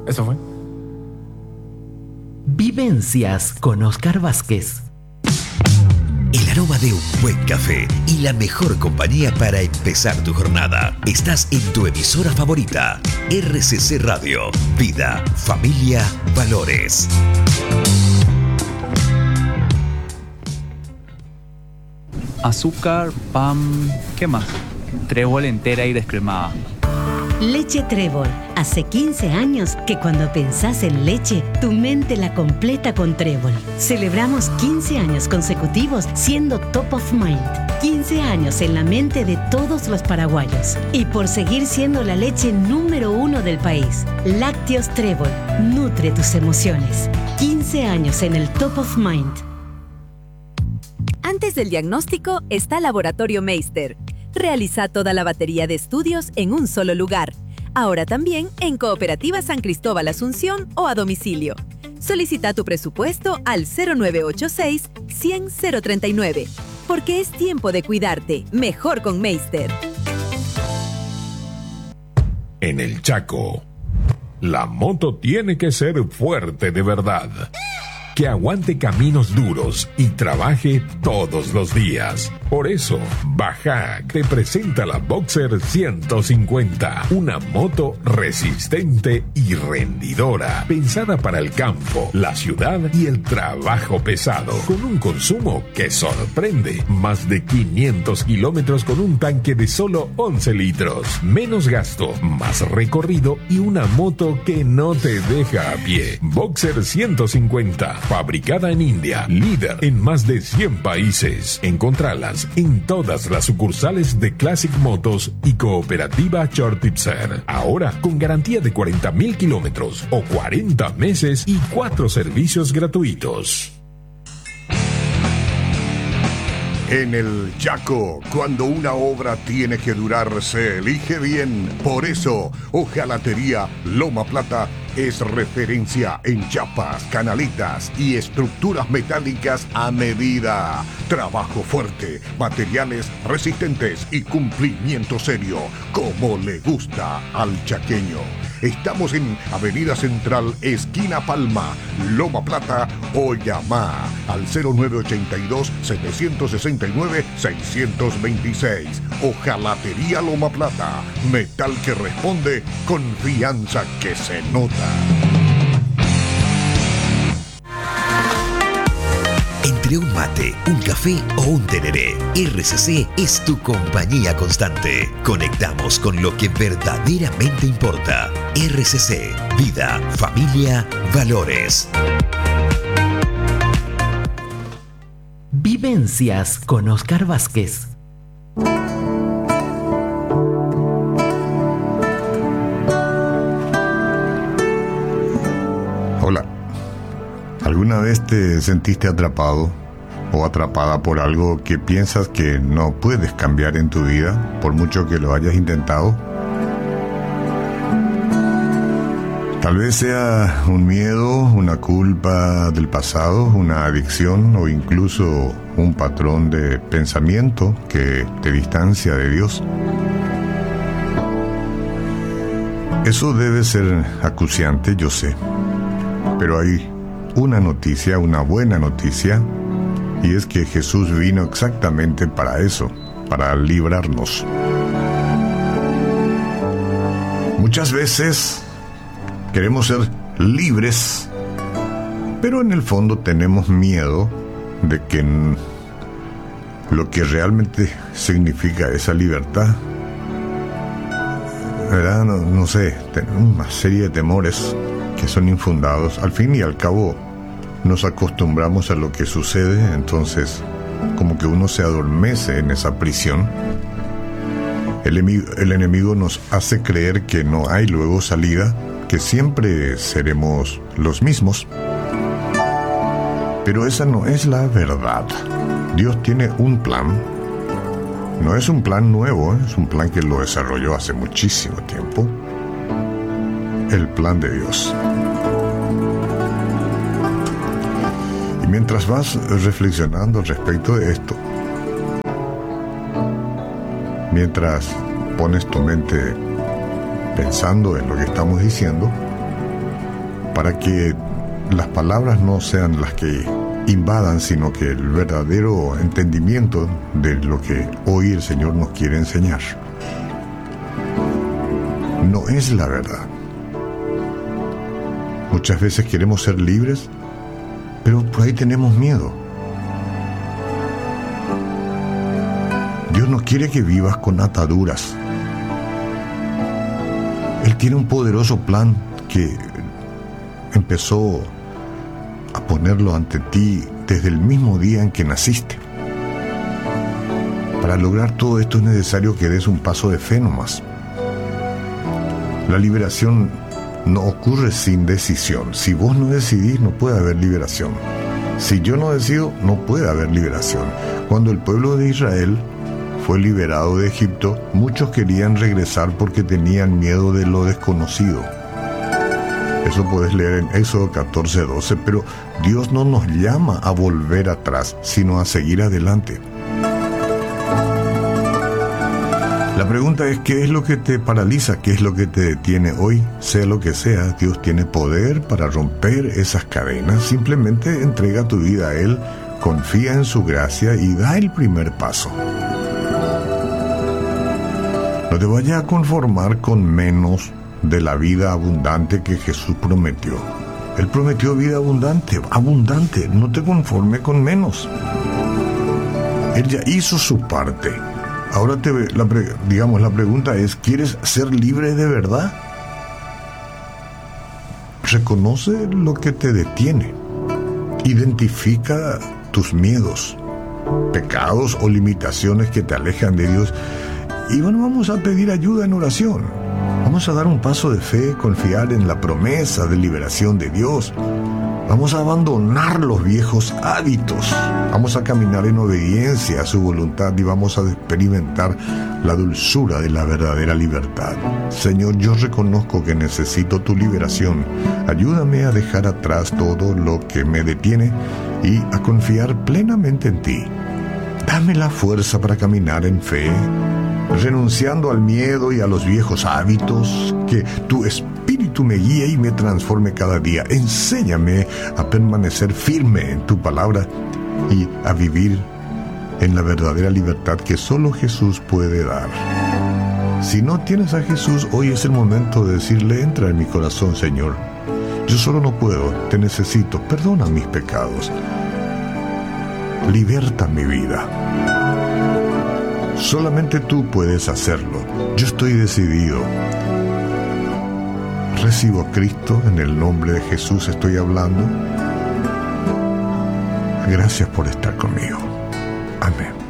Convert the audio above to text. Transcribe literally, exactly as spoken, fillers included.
Eso fue. Vivencias con Oscar Vázquez. El aroma de un buen café y la mejor compañía para empezar tu jornada. Estás en tu emisora favorita, R C C Radio. Vida, familia, valores. Azúcar, pan, ¿qué más? Trébol entera y descremada. Leche Trébol. Hace quince años que cuando pensás en leche, tu mente la completa con Trébol. Celebramos quince años consecutivos siendo top of mind. quince años en la mente de todos los paraguayos. Y por seguir siendo la leche número uno del país. Lácteos Trébol. Nutre tus emociones. quince años en el top of mind. Antes del diagnóstico está Laboratorio Meister. Realiza toda la batería de estudios en un solo lugar. Ahora también en Cooperativa San Cristóbal Asunción o a domicilio. Solicita tu presupuesto al cero nueve ocho seis, cien, cero treinta y nueve. Porque es tiempo de cuidarte. Mejor con Meister. En el Chaco, la moto tiene que ser fuerte de verdad. Que aguante caminos duros y trabaje todos los días. Por eso, Bajac te presenta la Boxer ciento cincuenta, una moto resistente y rendidora, pensada para el campo, la ciudad y el trabajo pesado, con un consumo que sorprende. Más de quinientos kilómetros con un tanque de solo once litros. Menos gasto, más recorrido y una moto que no te deja a pie. Boxer ciento cincuenta. Fabricada en India, líder en más de cien países. Encontralas en todas las sucursales de Classic Motos y Cooperativa Chortipser. Ahora con garantía de cuarenta mil kilómetros o cuarenta meses y cuatro servicios gratuitos. En el Chaco, cuando una obra tiene que durar, se elige bien. Por eso, Hojalatería Loma Plata es referencia en chapas, canaletas y estructuras metálicas a medida. Trabajo fuerte, materiales resistentes y cumplimiento serio, como le gusta al chaqueño. Estamos en Avenida Central, esquina Palma, Loma Plata, o llama al cero nueve ocho dos, siete seis nueve, seis dos seis. Hojalatería Loma Plata, metal que responde, confianza que se nota. Entre un mate, un café o un tereré, R C C es tu compañía constante. Conectamos con lo que verdaderamente importa. R C C, vida, familia, valores. Vivencias con Oscar Vázquez. Hola. ¿Alguna vez te sentiste atrapado o atrapada por algo que piensas que no puedes cambiar en tu vida, por mucho que lo hayas intentado? Tal vez sea un miedo, una culpa del pasado, una adicción o incluso un patrón de pensamiento que te distancia de Dios. Eso debe ser acuciante, yo sé, pero hay una noticia, una buena noticia, y es que Jesús vino exactamente para eso, para librarnos. Muchas veces queremos ser libres, pero en el fondo tenemos miedo de que lo que realmente significa esa libertad, ¿verdad? No, no sé, tenemos una serie de temores que son infundados. Al fin y al cabo, nos acostumbramos a lo que sucede, entonces como que uno se adormece en esa prisión. El enemigo, el enemigo nos hace creer que no hay luego salida, que siempre seremos los mismos. Pero esa no es la verdad. Dios tiene un plan. No es un plan nuevo, ¿eh? Es un plan que lo desarrolló hace muchísimo tiempo. El plan de Dios. Y mientras vas reflexionando al respecto de esto, mientras pones tu mente pensando en lo que estamos diciendo, para que las palabras no sean las que invadan, sino que el verdadero entendimiento de lo que hoy el Señor nos quiere enseñar no es la verdad. Muchas veces queremos ser libres, pero por ahí tenemos miedo. Dios no quiere que vivas con ataduras. Él tiene un poderoso plan que empezó a ponerlo ante ti desde el mismo día en que naciste. Para lograr todo esto es necesario que des un paso de fe nomás. La liberación no ocurre sin decisión. Si vos no decidís, no puede haber liberación. Si yo no decido, no puede haber liberación. Cuando el pueblo de Israel fue liberado de Egipto, muchos querían regresar porque tenían miedo de lo desconocido. Eso puedes leer en Éxodo catorce doce, pero Dios no nos llama a volver atrás, sino a seguir adelante. La pregunta es, ¿qué es lo que te paraliza? ¿Qué es lo que te detiene hoy? Sea lo que sea, Dios tiene poder para romper esas cadenas. Simplemente entrega tu vida a Él, confía en su gracia y da el primer paso. No te vayas a conformar con menos de la vida abundante que Jesús prometió. Él prometió vida abundante, abundante. No te conformes con menos. Él ya hizo su parte. Ahora te, la, digamos, la pregunta es, ¿quieres ser libre de verdad? Reconoce lo que te detiene. Identifica tus miedos, pecados o limitaciones que te alejan de Dios. Y bueno, vamos a pedir ayuda en oración. Vamos a dar un paso de fe, confiar en la promesa de liberación de Dios. Vamos a abandonar los viejos hábitos. Vamos a caminar en obediencia a su voluntad y vamos a experimentar la dulzura de la verdadera libertad. Señor, yo reconozco que necesito tu liberación. Ayúdame a dejar atrás todo lo que me detiene y a confiar plenamente en ti. Dame la fuerza para caminar en fe, renunciando al miedo y a los viejos hábitos. Que tu Espíritu me guíe y me transforme cada día. Enséñame a permanecer firme en tu palabra y a vivir en la verdadera libertad que solo Jesús puede dar. Si no tienes a Jesús, hoy es el momento de decirle: entra en mi corazón, Señor. Yo solo no puedo, te necesito. Perdona mis pecados. Liberta mi vida. Solamente tú puedes hacerlo. Yo estoy decidido. Recibo a Cristo, en el nombre de Jesús estoy hablando. Gracias por estar conmigo. Amén.